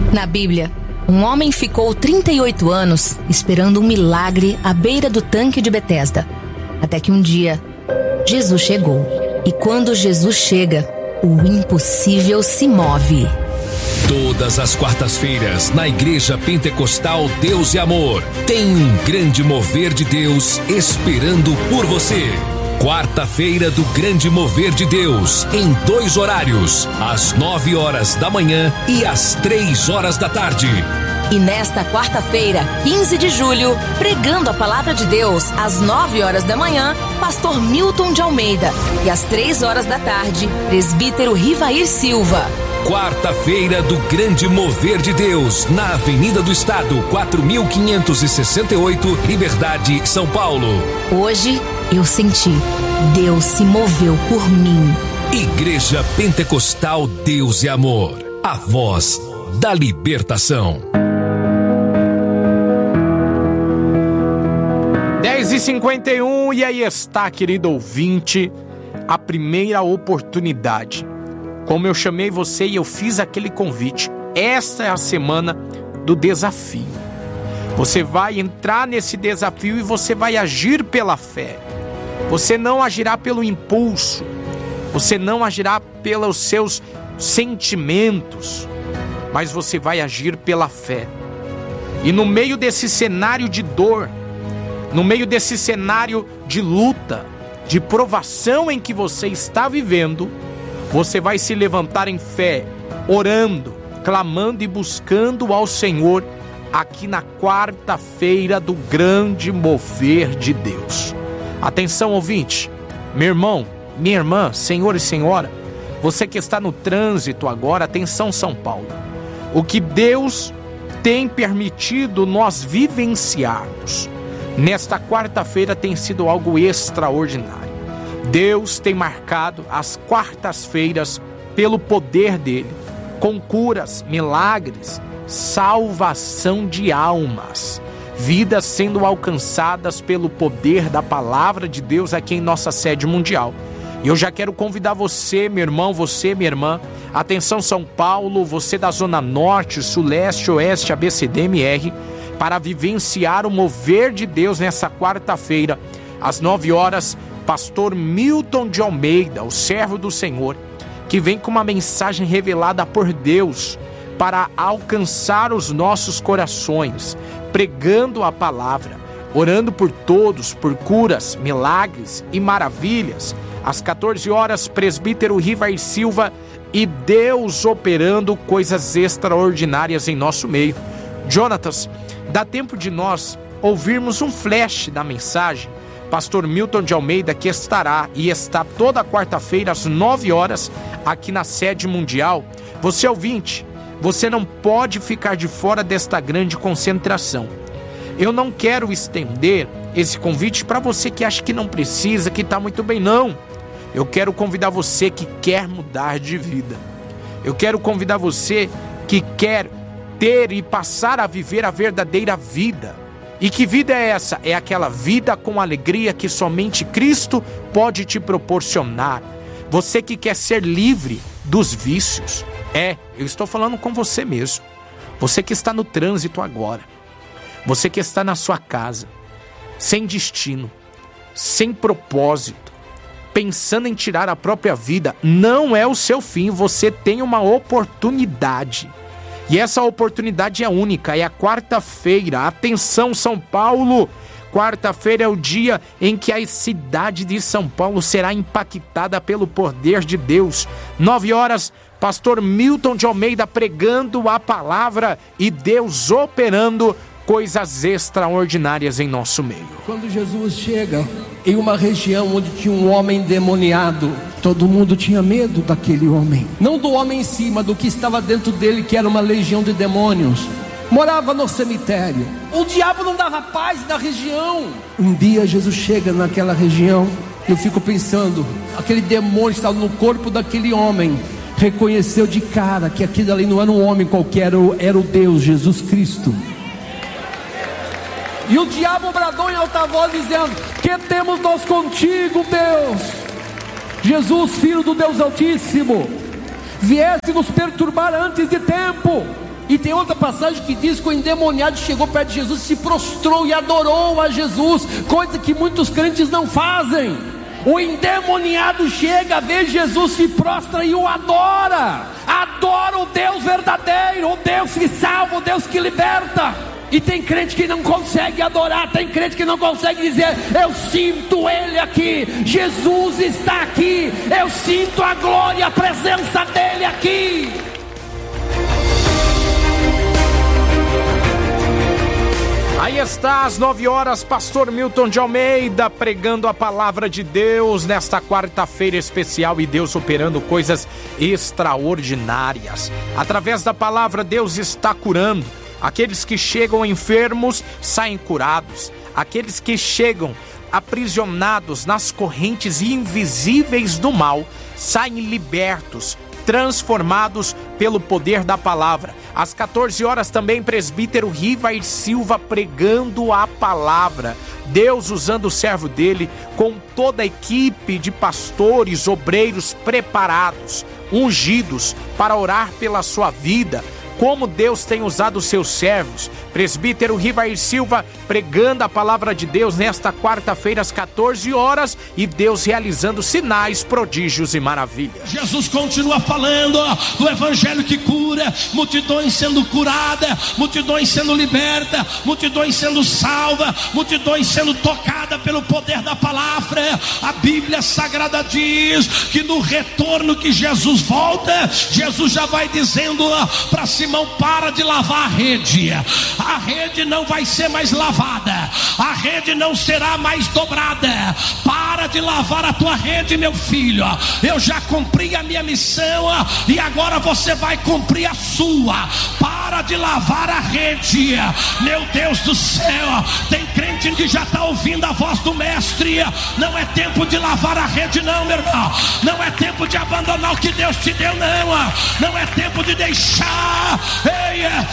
Na Bíblia, um homem ficou 38 anos esperando um milagre à beira do tanque de Betesda. Até que um dia, Jesus chegou. E quando Jesus chega, o impossível se move. Todas as quartas-feiras, na Igreja Pentecostal Deus e Amor, tem um grande mover de Deus esperando por você. Quarta-feira do Grande Mover de Deus, em 2 horários, às 9 horas da manhã e às 3 horas da tarde. E nesta quarta-feira, 15 de julho, pregando a Palavra de Deus, às 9 horas da manhã, Pastor Milton de Almeida. E às 3 horas da tarde, Presbítero Rivair Silva. Quarta-feira do Grande Mover de Deus, na Avenida do Estado, 4568, Liberdade, São Paulo. Hoje, eu senti, Deus se moveu por mim. Igreja Pentecostal Deus e Amor, a voz da libertação. 10h51, e aí está, querido ouvinte, a primeira oportunidade. Como eu chamei você e eu fiz aquele convite, esta é a semana do desafio. Você vai entrar nesse desafio e você vai agir pela fé. Você não agirá pelo impulso, você não agirá pelos seus sentimentos, mas você vai agir pela fé. E no meio desse cenário de dor, no meio desse cenário de luta, de provação em que você está vivendo, você vai se levantar em fé, orando, clamando e buscando ao Senhor aqui na quarta-feira do grande mover de Deus. Atenção, ouvinte, meu irmão, minha irmã, senhor e senhora, você que está no trânsito agora, atenção, São Paulo. O que Deus tem permitido nós vivenciarmos nesta quarta-feira tem sido algo extraordinário. Deus tem marcado as quartas-feiras pelo poder dele, com curas, milagres, salvação de almas, vidas sendo alcançadas pelo poder da palavra de Deus aqui em nossa sede mundial. E eu já quero convidar você, meu irmão, você, minha irmã, atenção São Paulo, você da Zona Norte, Sul, Leste, Oeste, ABCDMR, para vivenciar o mover de Deus nessa quarta-feira, às 9 horas, Pastor Milton de Almeida, o servo do Senhor, que vem com uma mensagem revelada por Deus para alcançar os nossos corações, pregando a palavra, orando por todos, por curas, milagres e maravilhas. Às 14 horas, Presbítero Rivair Silva e Deus operando coisas extraordinárias em nosso meio. Jonatas, dá tempo de nós ouvirmos um flash da mensagem? Pastor Milton de Almeida, que estará e está toda quarta-feira às 9 horas aqui na sede mundial. Você ouvinte, você não pode ficar de fora desta grande concentração. Eu não quero estender esse convite para você que acha que não precisa, que está muito bem, não. Eu quero convidar você que quer mudar de vida. Eu quero convidar você que quer ter e passar a viver a verdadeira vida. E que vida é essa? É aquela vida com alegria que somente Cristo pode te proporcionar. Você que quer ser livre dos vícios. Eu estou falando com você mesmo. Você que está no trânsito agora. Você que está na sua casa, sem destino, sem propósito, pensando em tirar a própria vida. Não é o seu fim, você tem uma oportunidade. E essa oportunidade é única, é a quarta-feira. Atenção, São Paulo! Quarta-feira é o dia em que a cidade de São Paulo será impactada pelo poder de Deus. 9 horas, Pastor Milton de Almeida pregando a palavra e Deus operando coisas extraordinárias em nosso meio. Quando Jesus chega em uma região onde tinha um homem endemoniado, todo mundo tinha medo daquele homem. Não do homem em si, mas do que estava dentro dele, que era uma legião de demônios. Morava no cemitério. O diabo não dava paz na região. Um dia Jesus chega naquela região. Eu fico pensando, aquele demônio estava no corpo daquele homem. Reconheceu de cara que aquilo ali não era um homem qualquer, era o Deus, Jesus Cristo. E o diabo bradou em alta voz dizendo: que temos nós contigo, Deus? Jesus, Filho do Deus Altíssimo, vieste nos perturbar antes de tempo. E tem outra passagem que diz que o endemoniado chegou perto de Jesus, se prostrou e adorou a Jesus, coisa que muitos crentes não fazem. O endemoniado chega, vê Jesus, se prostra e o adora. Adora o Deus verdadeiro, o Deus que salva, o Deus que liberta. E tem crente que não consegue adorar, tem crente que não consegue dizer: eu sinto Ele aqui, Jesus está aqui, eu sinto a glória, a presença dEle aqui. Aí está, às 9 horas, pastor Milton de Almeida pregando a palavra de Deus nesta quarta-feira especial, e Deus operando coisas extraordinárias. Através da palavra, Deus está curando. Aqueles que chegam enfermos saem curados. Aqueles que chegam aprisionados nas correntes invisíveis do mal saem libertos, transformados pelo poder da palavra. Às 14 horas também, presbítero Rivair Silva pregando a palavra. Deus usando o servo dele com toda a equipe de pastores, obreiros preparados, ungidos para orar pela sua vida. Como Deus tem usado os seus servos. Presbítero Rivair Silva pregando a palavra de Deus nesta quarta-feira às 14 horas e Deus realizando sinais, prodígios e maravilhas. Jesus continua falando do evangelho que cura, multidões sendo curadas, multidões sendo libertas, multidões sendo salvas, multidões sendo tocadas pelo poder da palavra. A Bíblia Sagrada diz que no retorno que Jesus volta, Jesus já vai dizendo para Simão: para de lavar a rede. A rede não vai ser mais lavada, a rede não será mais dobrada. Para de lavar a tua rede, meu filho. Eu já cumpri a minha missão e agora você vai cumprir a sua. Para de lavar a rede. Meu Deus do céu, tem crente que já está ouvindo a voz do mestre. Não é tempo de lavar a rede não, meu irmão. Não é tempo de abandonar o que Deus te deu, não. Não é tempo de deixar